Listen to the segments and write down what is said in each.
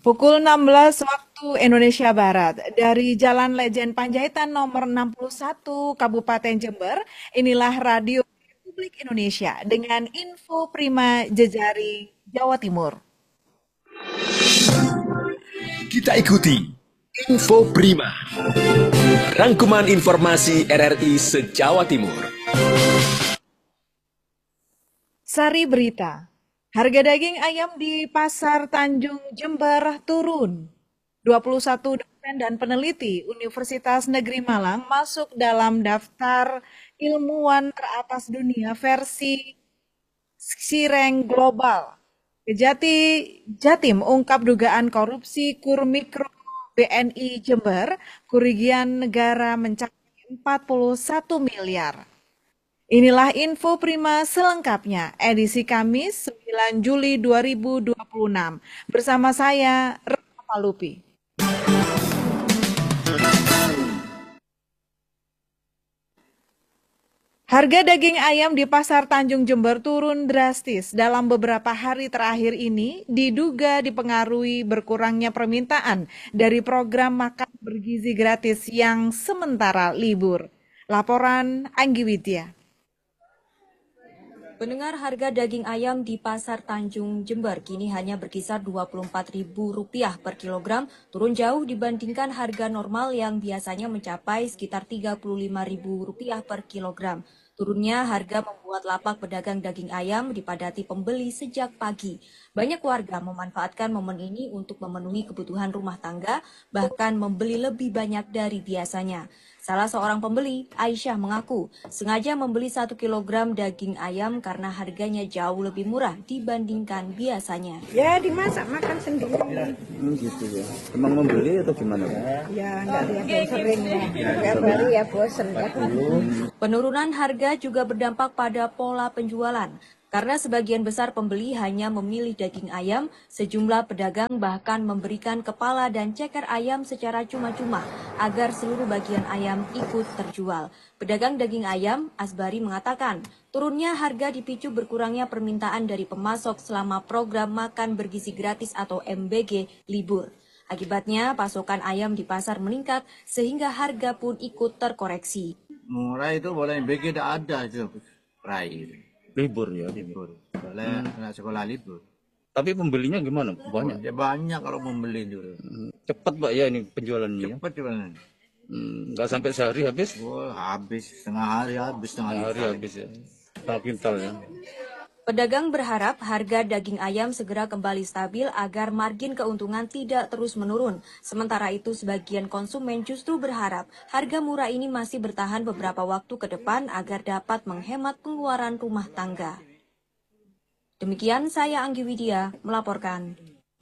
Pukul 16 waktu Indonesia Barat, dari Jalan Lejen Panjaitan nomor 61 Kabupaten Jember, inilah Radio Republik Indonesia dengan info prima jejaring Jawa Timur. Kita ikuti Info Prima, rangkuman informasi RRI se-Jawa Timur. Sari berita. Harga daging ayam di Pasar Tanjung Jember turun. 21 dosen dan peneliti Universitas Negeri Malang masuk dalam daftar ilmuwan teratas dunia versi Sireng Global. Kejati Jatim ungkap dugaan korupsi Kur Mikro BNI Jember, kerugian negara mencapai 41 miliar. Inilah info prima selengkapnya, edisi Kamis 9 Juli 2026. Bersama saya, Retno Palupi. Harga daging ayam di Pasar Tanjung Jember turun drastis dalam beberapa hari terakhir ini, diduga dipengaruhi berkurangnya permintaan dari program makan bergizi gratis yang sementara libur. Laporan Anggi Widya. Pendengar, harga daging ayam di Pasar Tanjung Jember kini hanya berkisar Rp24.000 per kilogram, turun jauh dibandingkan harga normal yang biasanya mencapai sekitar Rp35.000 per kilogram. Turunnya harga membuat lapak pedagang daging ayam dipadati pembeli sejak pagi. Banyak warga memanfaatkan momen ini untuk memenuhi kebutuhan rumah tangga, bahkan membeli lebih banyak dari biasanya. Salah seorang pembeli, Aisyah, mengaku sengaja membeli 1 kilogram daging ayam karena harganya jauh lebih murah dibandingkan biasanya. Ya dimasak makan sendiri. Gitu ya. Emang membeli atau gimana? Ya nggak lihat yang sering ya. Tiap hari ya bosen ya. Penurunan harga juga berdampak pada pola penjualan. Karena sebagian besar pembeli hanya memilih daging ayam, sejumlah pedagang bahkan memberikan kepala dan ceker ayam secara cuma-cuma agar seluruh bagian ayam ikut terjual. Pedagang daging ayam, Asbari, mengatakan turunnya harga dipicu berkurangnya permintaan dari pemasok selama program makan bergizi gratis atau MBG libur. Akibatnya pasokan ayam di pasar meningkat sehingga harga pun ikut terkoreksi. Murah itu boleh MBG tidak ada itu, Rai. Libur ya. Libur. Boleh anak sekolah libur. Tapi pembelinya gimana? Banyak. Ya banyak kalau membeli dulu. Cepat Pak ya ini penjualannya. Cepat cuman. Nggak sampai sehari habis? Oh, habis setengah hari habis setengah hari habis ya. Setengah kintal ya. Pedagang berharap harga daging ayam segera kembali stabil agar margin keuntungan tidak terus menurun. Sementara itu, sebagian konsumen justru berharap harga murah ini masih bertahan beberapa waktu ke depan agar dapat menghemat pengeluaran rumah tangga. Demikian saya Anggi Widya melaporkan.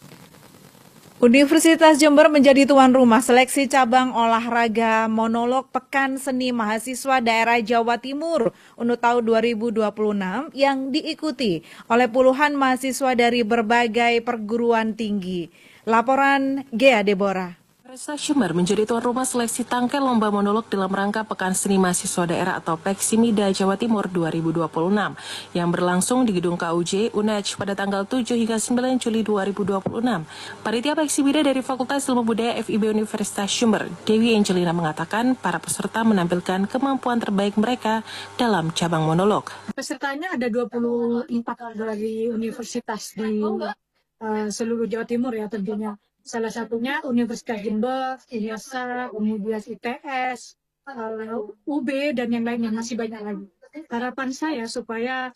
Universitas Jember menjadi tuan rumah seleksi cabang olahraga monolog Pekan Seni Mahasiswa Daerah Jawa Timur untuk tahun 2026 yang diikuti oleh puluhan mahasiswa dari berbagai perguruan tinggi. Laporan Gea Deborah. Universitas Jember menjadi tuan rumah seleksi tangkai lomba monolog dalam rangka Pekan Seni Mahasiswa Daerah atau Peksimida Jawa Timur 2026 yang berlangsung di Gedung KUJ UNEJ pada tanggal 7 hingga 9 Juli 2026. Panitia Peksimida dari Fakultas Ilmu Budaya FIB Universitas Jember, Dewi Angelina, mengatakan para peserta menampilkan kemampuan terbaik mereka dalam cabang monolog. Pesertanya ada 24 dari universitas di seluruh Jawa Timur ya tentunya. Salah satunya Universitas Jember, IASA, kemudian ITS, UB, dan yang lainnya masih banyak lagi. Harapan saya supaya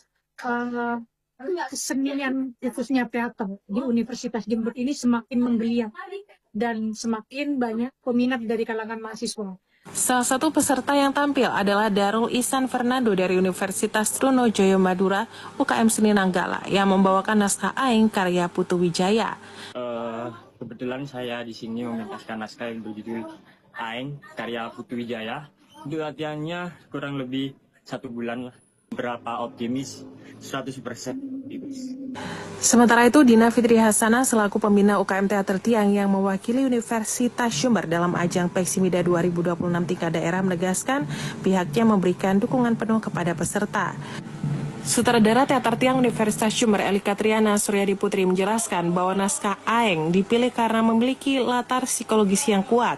kesenian khususnya teater di Universitas Jember ini semakin menggeliat dan semakin banyak peminat dari kalangan mahasiswa. Salah satu peserta yang tampil adalah Darul Ihsan Fernando dari Universitas Trunojoyo Madura, UKM Seni Nanggala, yang membawakan naskah Aing karya Putu Wijaya. Kebetulan saya di sini mementaskan naskah yang berjudul Aing karya Putu Wijaya. Untuk latihannya kurang lebih 1 bulan lah. Berapa optimis? 100%. Sementara itu, Dina Fitri Hasanah selaku pembina UKM Teater Tiang yang mewakili Universitas Jember dalam ajang Peksimida 2026 tingkat daerah menegaskan pihaknya memberikan dukungan penuh kepada peserta. Sutradara Teater Tiang Universitas Jember Elika Triana Suryadi Putri menjelaskan bahwa naskah Aeng dipilih karena memiliki latar psikologis yang kuat.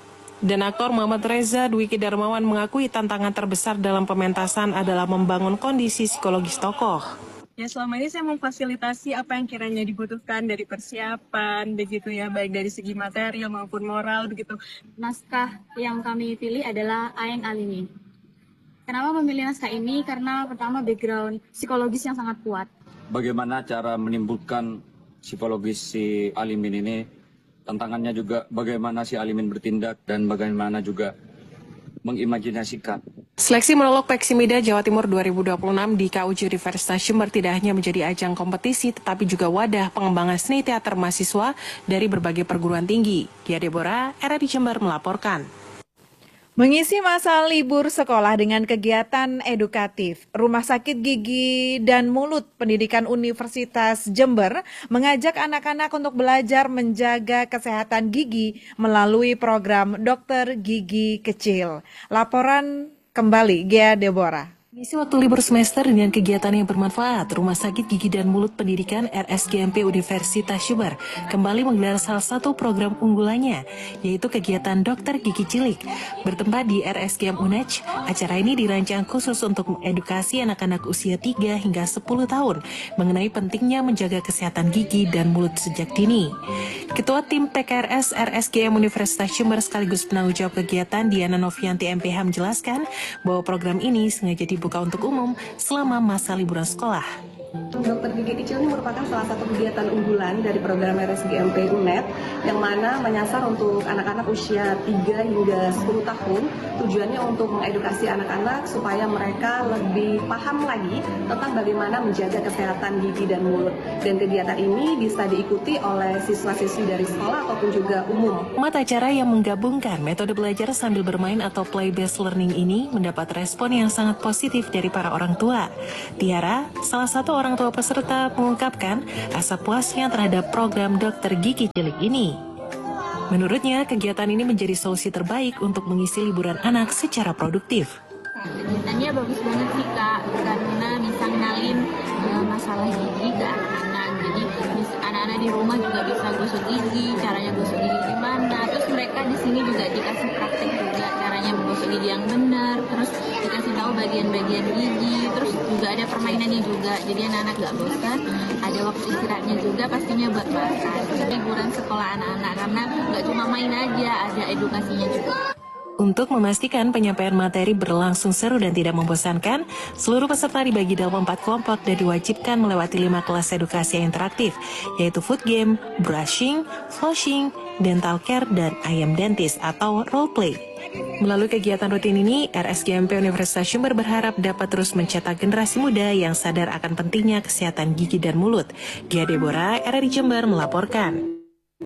Dan aktor Muhammad Reza Dwiki Darmawan mengakui tantangan terbesar dalam pementasan adalah membangun kondisi psikologis tokoh. Ya, selama ini saya memfasilitasi apa yang kiranya dibutuhkan dari persiapan, begitu ya, baik dari segi material maupun moral, begitu. Naskah yang kami pilih adalah Aeng Alimin. Kenapa memilih naskah ini? Karena pertama background psikologis yang sangat kuat. Bagaimana cara menimbulkan psikologis si Alimin ini? Tantangannya juga bagaimana si Alimin bertindak dan bagaimana juga mengimajinasikan. Seleksi monolog Peksimida Jawa Timur 2026 di KUJ Universitas Jember tidak hanya menjadi ajang kompetisi, tetapi juga wadah pengembangan seni teater mahasiswa dari berbagai perguruan tinggi. Gia Deborah, RRI Jember melaporkan. Mengisi masa libur sekolah dengan kegiatan edukatif, Rumah Sakit Gigi dan Mulut Pendidikan Universitas Jember mengajak anak-anak untuk belajar menjaga kesehatan gigi melalui program Dokter Gigi Kecil. Laporan kembali Gia Deborah. Mengisi waktu libur semester dengan kegiatan yang bermanfaat, Rumah Sakit Gigi dan Mulut Pendidikan RSGMP Universitas Jember kembali menggelar salah satu program unggulannya, yaitu kegiatan Dokter Gigi Cilik. Bertempat di RSGM UNECH, acara ini dirancang khusus untuk mengedukasi anak-anak usia 3 hingga 10 tahun mengenai pentingnya menjaga kesehatan gigi dan mulut sejak dini. Ketua Tim PKRS RSGM Universitas Jember sekaligus penanggung jawab kegiatan Diana Novianti MPH menjelaskan bahwa program ini sengaja dibuka untuk umum selama masa liburan sekolah. Dokter Gigi Kecil ini merupakan salah satu kegiatan unggulan dari program RSGMP UNED yang mana menyasar untuk anak-anak usia 3 hingga 10 tahun. Tujuannya untuk mengedukasi anak-anak supaya mereka lebih paham lagi tentang bagaimana menjaga kesehatan gigi dan mulut. Dan kegiatan ini bisa diikuti oleh siswa-siswi dari sekolah ataupun juga umum. Mata acara yang menggabungkan metode belajar sambil bermain atau play-based learning ini mendapat respon yang sangat positif dari para orang tua. Tiara, salah satu orang tua peserta, mengungkapkan asa puasnya terhadap program Dokter Gigi Cilik ini. Menurutnya, kegiatan ini menjadi solusi terbaik untuk mengisi liburan anak secara produktif. Kegiatannya bagus banget sih Kak, karena bisa ngenalin masalah gigi ke anak-anak. Jadi anak-anak di rumah juga bisa gosok gigi, caranya gosok gigi gimana. Terus mereka di sini juga dikasih praktek juga caranya menggosok gigi yang benar. Terus dikasih tahu bagian-bagian gigi. Terus juga ada permainannya juga. Jadi anak-anak gak bosan. Ada waktu istirahatnya juga pastinya buat makan. Liburan sekolah anak-anak karena gak cuma main aja, ada edukasinya juga. Untuk memastikan penyampaian materi berlangsung seru dan tidak membosankan, seluruh peserta dibagi dalam 4 kelompok dan diwajibkan melewati 5 kelas edukasi yang interaktif, yaitu food game, brushing, flossing, dental care, dan ayam dentist atau role play. Melalui kegiatan rutin ini, RSGMP Universitas Jember berharap dapat terus mencetak generasi muda yang sadar akan pentingnya kesehatan gigi dan mulut. Gia Deborah, RRI Jember melaporkan.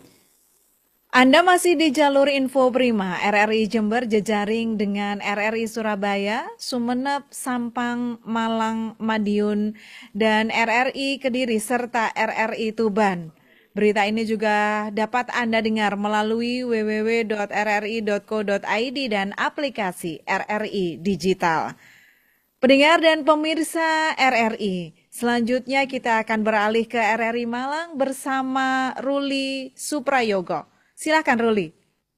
Anda masih di jalur Info Prima, RRI Jember jejaring dengan RRI Surabaya, Sumeneb, Sampang, Malang, Madiun, dan RRI Kediri serta RRI Tuban. Berita ini juga dapat Anda dengar melalui www.rri.co.id dan aplikasi RRI Digital. Pendengar dan pemirsa RRI, selanjutnya kita akan beralih ke RRI Malang bersama Ruli Suprayogo. Silakan Ruli.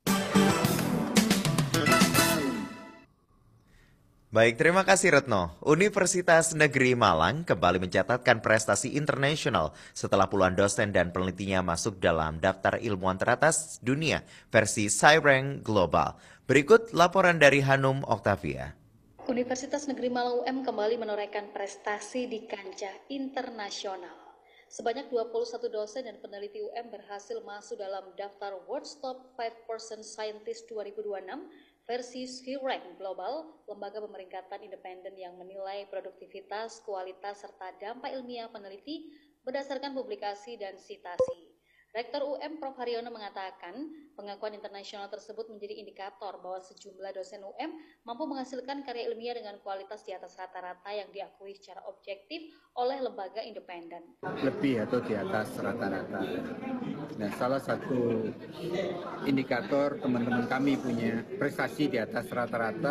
Baik, terima kasih Retno. Universitas Negeri Malang kembali mencatatkan prestasi internasional setelah puluhan dosen dan penelitinya masuk dalam daftar ilmuwan teratas dunia versi SciRank Global. Berikut laporan dari Hanum Oktavia. Universitas Negeri Malang UM kembali menorehkan prestasi di kancah internasional. Sebanyak 21 dosen dan peneliti UM berhasil masuk dalam daftar World's Top 5% Scientist 2026 versi SciRank Global, lembaga pemeringkatan independen yang menilai produktivitas, kualitas, serta dampak ilmiah peneliti berdasarkan publikasi dan sitasi. Rektor UM Prof. Haryono mengatakan, pengakuan internasional tersebut menjadi indikator bahwa sejumlah dosen UM mampu menghasilkan karya ilmiah dengan kualitas di atas rata-rata yang diakui secara objektif oleh lembaga independen. Lebih atau di atas rata-rata. Nah, salah satu indikator teman-teman kami punya prestasi di atas rata-rata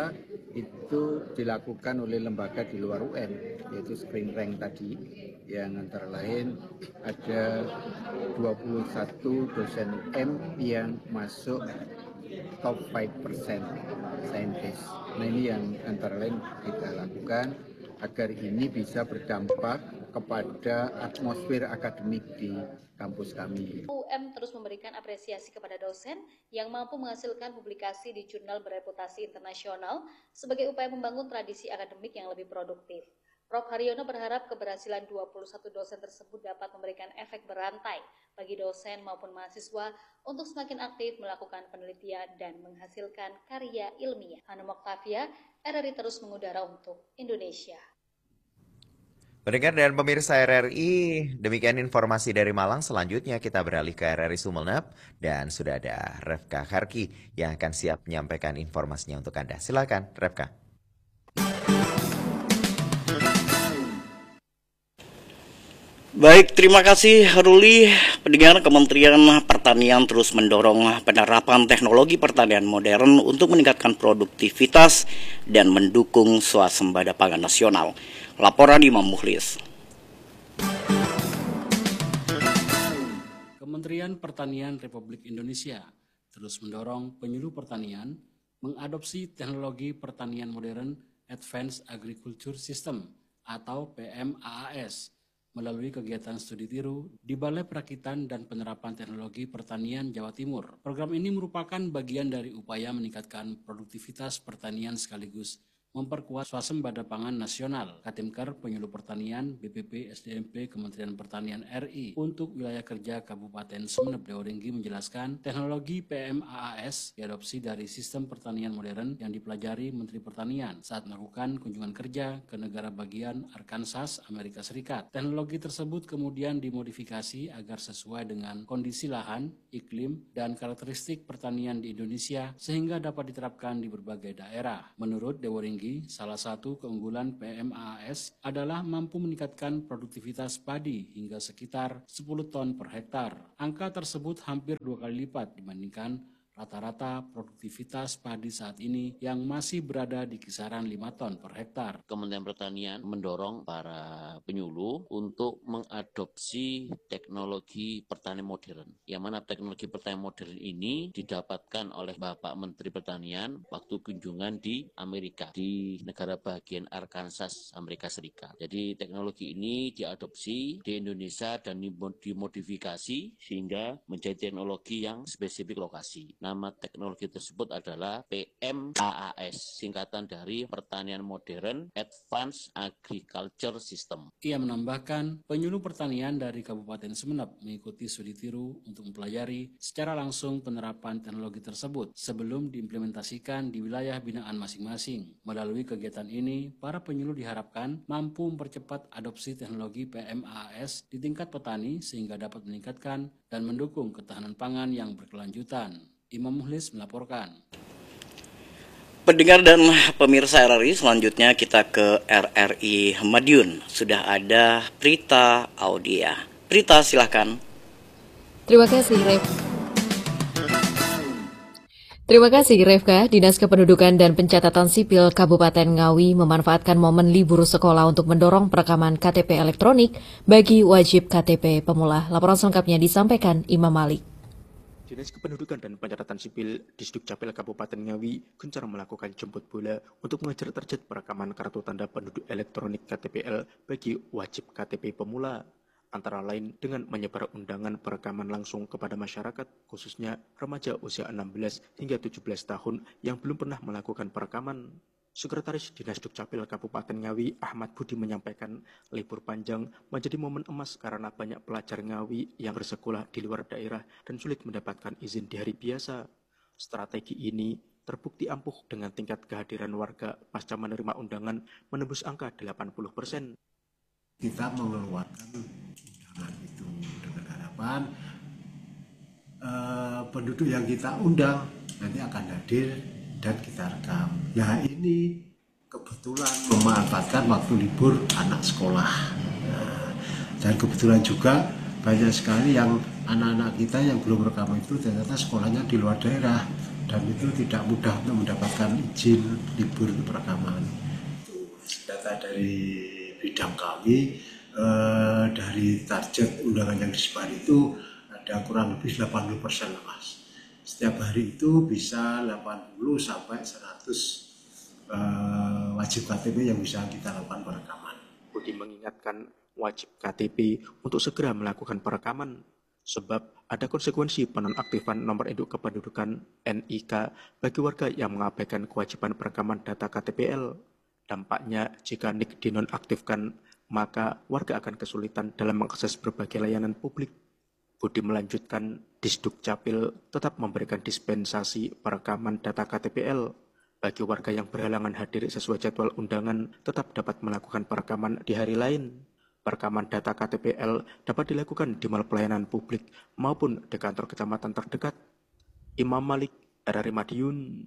itu dilakukan oleh lembaga di luar UM, yaitu screen rank tadi, yang antara lain ada 21 dosen UM yang masuk top 5% saintis. Nah ini yang antara lain kita lakukan agar ini bisa berdampak kepada atmosfer akademik di kampus kami. UM terus memberikan apresiasi kepada dosen yang mampu menghasilkan publikasi di jurnal bereputasi internasional sebagai upaya membangun tradisi akademik yang lebih produktif. Prof. Haryono berharap keberhasilan 21 dosen tersebut dapat memberikan efek berantai bagi dosen maupun mahasiswa untuk semakin aktif melakukan penelitian dan menghasilkan karya ilmiah. Hanum Oktavia, RRI terus mengudara untuk Indonesia. Pendengar dan pemirsa RRI, demikian informasi dari Malang. Selanjutnya kita beralih ke RRI Sumeneb dan sudah ada Refka Kharki yang akan siap menyampaikan informasinya untuk Anda. Silakan, Refka. Baik, terima kasih Ruli. Pendengar, Kementerian Pertanian terus mendorong penerapan teknologi pertanian modern untuk meningkatkan produktivitas dan mendukung swasembada pangan nasional. Laporan Imam Mukhlis. Kementerian Pertanian Republik Indonesia terus mendorong penyuluh pertanian mengadopsi teknologi pertanian modern Advanced Agriculture System atau PMAAS melalui kegiatan studi tiru di Balai Perakitan dan Penerapan Teknologi Pertanian Jawa Timur. Program ini merupakan bagian dari upaya meningkatkan produktivitas pertanian sekaligus memperkuat swasembada pangan nasional. Katimker Penyuluh Pertanian BPP SDMP Kementerian Pertanian RI untuk wilayah kerja Kabupaten Sumeneb Dewaringgi menjelaskan teknologi PMAAS diadopsi dari sistem pertanian modern yang dipelajari Menteri Pertanian saat melakukan kunjungan kerja ke negara bagian Arkansas, Amerika Serikat. Teknologi tersebut kemudian dimodifikasi agar sesuai dengan kondisi lahan, iklim, dan karakteristik pertanian di Indonesia sehingga dapat diterapkan di berbagai daerah. Menurut Dewaringgi, salah satu keunggulan PMAAS adalah mampu meningkatkan produktivitas padi hingga sekitar 10 ton per hektar. Angka tersebut hampir 2 kali lipat dibandingkan rata-rata produktivitas padi saat ini yang masih berada di kisaran 5 ton per hektar. Kementerian Pertanian mendorong para penyuluh untuk mengadopsi teknologi pertanian modern. Yang mana teknologi pertanian modern ini didapatkan oleh Bapak Menteri Pertanian waktu kunjungan di Amerika, di negara bagian Arkansas, Amerika Serikat. Jadi teknologi ini diadopsi di Indonesia dan dimodifikasi sehingga menjadi teknologi yang spesifik lokasi. Nama teknologi tersebut adalah PMAAS, singkatan dari Pertanian Modern Advanced Agriculture System. Ia menambahkan, penyuluh pertanian dari Kabupaten Sumeneb mengikuti studi tiru untuk mempelajari secara langsung penerapan teknologi tersebut sebelum diimplementasikan di wilayah binaan masing-masing. Melalui kegiatan ini, para penyuluh diharapkan mampu mempercepat adopsi teknologi PMAAS di tingkat petani sehingga dapat meningkatkan dan mendukung ketahanan pangan yang berkelanjutan. Imam Mukhlis melaporkan. Pendengar dan pemirsa RRI, selanjutnya kita ke RRI Madiun. Sudah ada Prita Audia. Prita, silahkan. Terima kasih, Refka. Dinas Kependudukan dan Pencatatan Sipil Kabupaten Ngawi memanfaatkan momen libur sekolah untuk mendorong perekaman KTP elektronik bagi wajib KTP pemula. Laporan selengkapnya disampaikan Imam Malik. Dinas Kependudukan dan Pencatatan Sipil Disdukcapil Kabupaten Ngawi gencar melakukan jemput bola untuk mengejar target perekaman kartu tanda penduduk elektronik KTPL bagi wajib KTP pemula, antara lain dengan menyebar undangan perekaman langsung kepada masyarakat, khususnya remaja usia 16 hingga 17 tahun yang belum pernah melakukan perekaman. Sekretaris Dinas Dukcapil Kabupaten Ngawi, Ahmad Budi, menyampaikan libur panjang menjadi momen emas karena banyak pelajar Ngawi yang bersekolah di luar daerah dan sulit mendapatkan izin di hari biasa. Strategi ini terbukti ampuh dengan tingkat kehadiran warga pasca menerima undangan menembus angka 80%. Kita mengeluarkan undangan itu dengan harapan penduduk yang kita undang nanti akan hadir dan kita rekam. Nah ini kebetulan memanfaatkan waktu libur anak sekolah. Nah, dan kebetulan juga banyak sekali yang anak-anak kita yang belum rekam itu ternyata sekolahnya di luar daerah dan itu tidak mudah untuk mendapatkan izin libur untuk perekaman. Data dari bidang kami dari target undangan yang disebar itu ada kurang lebih 80% Mas. Setiap hari itu bisa 80 sampai 100 wajib KTP yang bisa kita lakukan perekaman. Budi mengingatkan wajib KTP untuk segera melakukan perekaman sebab ada konsekuensi penonaktifan nomor induk kependudukan NIK bagi warga yang mengabaikan kewajiban perekaman data KTPL. Dampaknya jika NIK dinonaktifkan, maka warga akan kesulitan dalam mengakses berbagai layanan publik. Budi melanjutkan, Disdukcapil tetap memberikan dispensasi perekaman data KTPL. Bagi warga yang berhalangan hadir sesuai jadwal undangan tetap dapat melakukan perekaman di hari lain. Perekaman data KTPL dapat dilakukan di mal pelayanan publik maupun di kantor kecamatan terdekat. Imam Malik, RRI Madiun.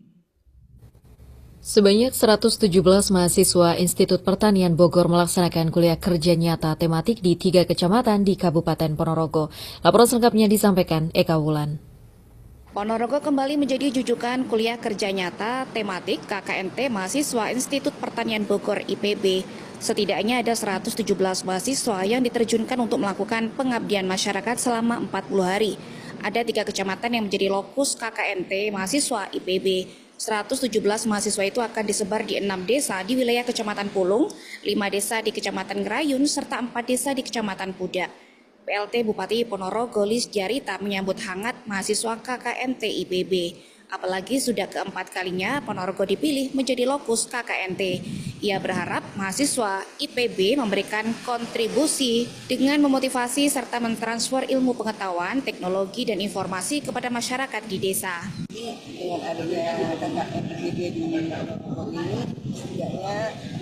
Sebanyak 117 mahasiswa Institut Pertanian Bogor melaksanakan kuliah kerja nyata tematik di 3 kecamatan di Kabupaten Ponorogo. Laporan selengkapnya disampaikan Eka Wulan. Ponorogo kembali menjadi jujukan kuliah kerja nyata tematik KKNT mahasiswa Institut Pertanian Bogor IPB. Setidaknya ada 117 mahasiswa yang diterjunkan untuk melakukan pengabdian masyarakat selama 40 hari. Ada 3 kecamatan yang menjadi lokus KKNT mahasiswa IPB. 117 mahasiswa itu akan disebar di 6 desa di wilayah Kecamatan Pulung, 5 desa di Kecamatan Ngerayun, serta 4 desa di Kecamatan Pudak. PLT Bupati Ponorogo Lis Jarita menyambut hangat mahasiswa KKNT IPB. Apalagi sudah keempat kalinya Ponorogo dipilih menjadi lokus KKNT. Ia berharap mahasiswa IPB memberikan kontribusi dengan memotivasi serta mentransfer ilmu pengetahuan, teknologi, dan informasi kepada masyarakat di desa. Dengan adanya KKN IPB di Ponorogo ini, setidaknya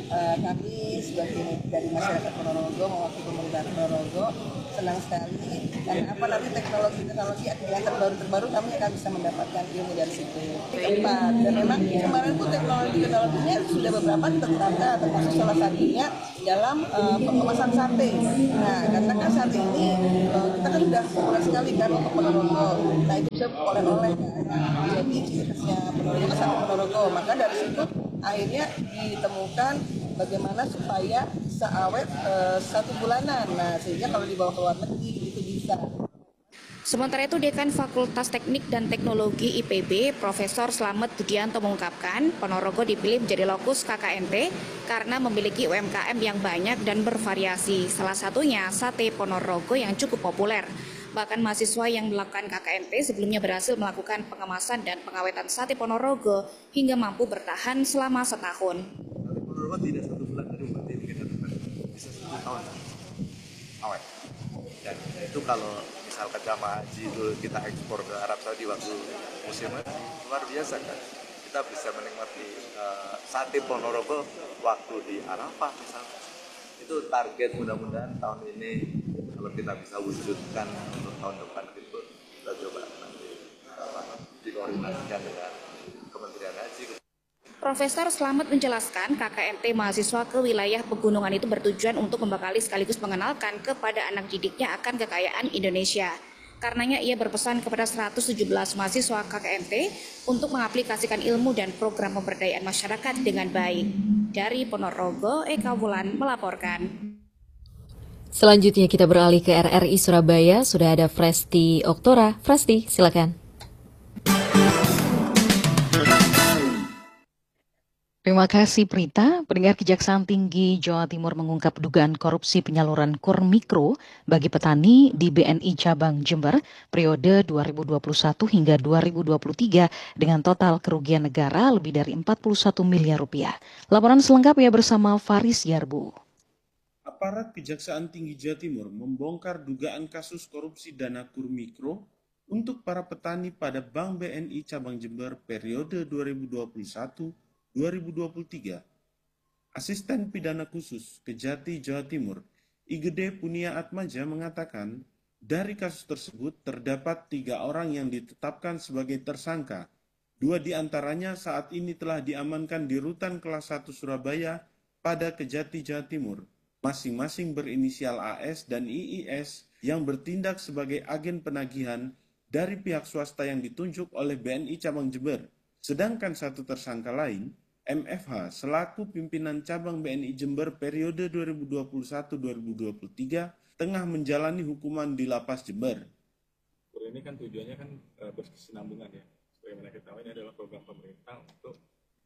kami sebagai dari masyarakat Ponorogo mewakili pemerintah Ponorogo senang sekali karena apa nanti teknologi yang terbaru kami akan bisa mendapatkan ilmu dari situ. Keempat, dan memang kemarin pun teknologinya sudah beberapa tertata, termasuk salah satunya dalam pengemasan sate. Nah, karena kan sate ini kita kan sudah populer sekali kan untuk Ponorogo. Nah, itu bisa oleh-oleh. Jadi ciri khasnya Ponorogo itu sate Ponorogo. Maka dari situ akhirnya ditemukan bagaimana supaya bisa awet 1 bulanan. Nah, sehingga kalau dibawa ke luar negeri itu bisa. Sementara itu, Dekan Fakultas Teknik dan Teknologi IPB, Profesor Slamet Budianto mengungkapkan, Ponorogo dipilih menjadi lokus KKNT karena memiliki UMKM yang banyak dan bervariasi. Salah satunya sate Ponorogo yang cukup populer. Bahkan mahasiswa yang melakukan KKNT sebelumnya berhasil melakukan pengemasan dan pengawetan sate Ponorogo hingga mampu bertahan selama setahun. Ponorogo tidak 1 bulan dari berarti ini kita bisa 1 tahun awet. Dan itu kalau misalkan jamaah haji itu kita ekspor ke Arab Saudi waktu musimnya luar biasa kan. Kita bisa menikmati sate Ponorogo waktu di Arafah misalnya. Itu target mudah-mudahan tahun ini kalau kita bisa wujudkan untuk tahun depan gitu. Kita coba nanti dikoordinasikan dengan Kementerian Haji. Profesor Slamet menjelaskan KKNT mahasiswa ke wilayah pegunungan itu bertujuan untuk membekali sekaligus mengenalkan kepada anak didiknya akan kekayaan Indonesia. Karenanya ia berpesan kepada 117 mahasiswa KKNT untuk mengaplikasikan ilmu dan program pemberdayaan masyarakat dengan baik. Dari Ponorogo, Eka Wulan melaporkan. Selanjutnya kita beralih ke RRI Surabaya, sudah ada Fresti Oktora. Fresti, silakan. Terima kasih Prita. Pendengar, Kejaksaan Tinggi Jawa Timur mengungkap dugaan korupsi penyaluran kur mikro bagi petani di BNI Cabang Jember periode 2021 hingga 2023 dengan total kerugian negara lebih dari 41 miliar rupiah. Laporan selengkapnya bersama Faris Yarbu. Aparat Kejaksaan Tinggi Jawa Timur membongkar dugaan kasus korupsi dana kur mikro untuk para petani pada Bank BNI Cabang Jember periode 2021-2023. Asisten Pidana Khusus Kejati Jawa Timur, Igede Punia Atmaja mengatakan, dari kasus tersebut terdapat 3 orang yang ditetapkan sebagai tersangka. 2 diantaranya saat ini telah diamankan di Rutan Kelas 1 Surabaya pada Kejati Jawa Timur, masing-masing berinisial AS dan IIS yang bertindak sebagai agen penagihan dari pihak swasta yang ditunjuk oleh BNI Cabang Jember. Sedangkan satu tersangka lain, MFH, selaku pimpinan cabang BNI Jember periode 2021-2023, tengah menjalani hukuman di Lapas Jember. Ini kan tujuannya kan berkesinambungan ya. Sebagaimana kita tahu ini adalah program pemerintah untuk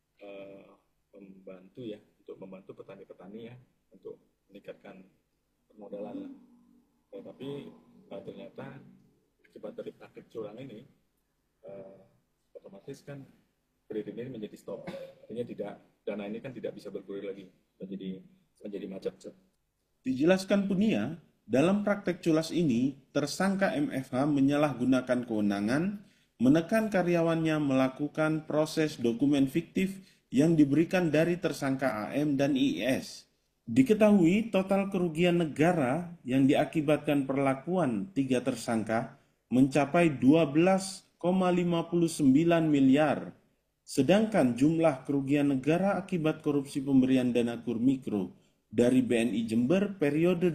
membantu petani-petani ya untuk meningkatkan permodalan. Tapi ternyata akibat dari praktik curang ini otomatis kan kredit ini menjadi stop. Artinya dana ini kan tidak bisa bergulir lagi menjadi macet. Dijelaskan Punia, dalam praktek culas ini, tersangka MFH menyalahgunakan kewenangan, menekan karyawannya melakukan proses dokumen fiktif yang diberikan dari tersangka AM dan IIS. Diketahui total kerugian negara yang diakibatkan perlakuan 3 tersangka mencapai 12,59 miliar. Sedangkan jumlah kerugian negara akibat korupsi pemberian dana kur mikro dari BNI Jember periode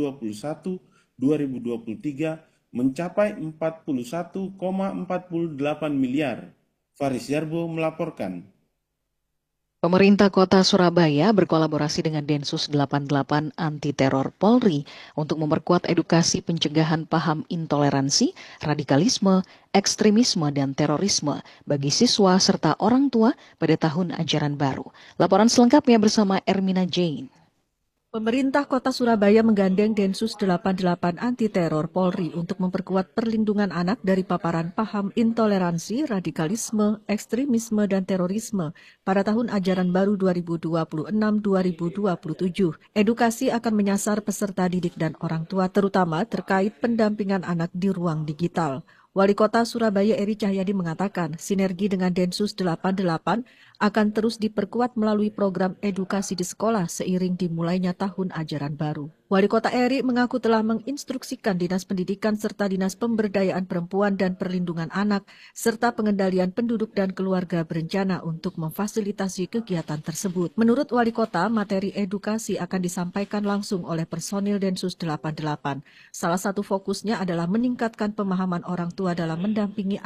2021-2023 mencapai 41,48 miliar. Faris Yarbo melaporkan. Pemerintah Kota Surabaya berkolaborasi dengan Densus 88 Anti Teror Polri untuk memperkuat edukasi pencegahan paham intoleransi, radikalisme, ekstremisme, dan terorisme bagi siswa serta orang tua pada tahun ajaran baru. Laporan selengkapnya bersama Ermina Jane. Pemerintah Kota Surabaya menggandeng Densus 88 Anti Teror Polri untuk memperkuat perlindungan anak dari paparan paham intoleransi, radikalisme, ekstremisme, dan terorisme pada tahun ajaran baru 2026-2027. Edukasi akan menyasar peserta didik dan orang tua terutama terkait pendampingan anak di ruang digital. Wali Kota Surabaya Eri Cahyadi mengatakan sinergi dengan Densus 88 akan terus diperkuat melalui program edukasi di sekolah seiring dimulainya tahun ajaran baru. Wali Kota Eri mengaku telah menginstruksikan Dinas Pendidikan serta Dinas Pemberdayaan Perempuan dan Perlindungan Anak serta Pengendalian Penduduk dan Keluarga berencana untuk memfasilitasi kegiatan tersebut. Menurut Wali Kota, materi edukasi akan disampaikan langsung oleh personil Densus 88. Salah satu fokusnya adalah meningkatkan pemahaman orang tua dalam mendampingi